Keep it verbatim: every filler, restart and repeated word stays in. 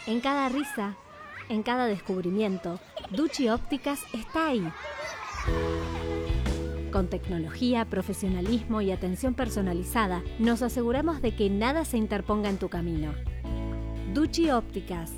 En cada risa, en cada descubrimiento, Ducci Ópticas está ahí. Con tecnología, profesionalismo y atención personalizada, nos aseguramos de que nada se interponga en tu camino. Ducci Ópticas,